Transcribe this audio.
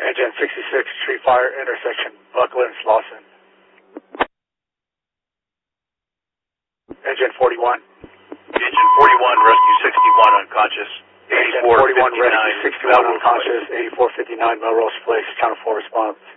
Engine 66, Tree Fire, intersection Buckland, Slauson. Engine 41. Engine 41, Rescue 61, unconscious. Engine 41, Rescue 61, unconscious, 8459 Melrose Place, channel 4 response.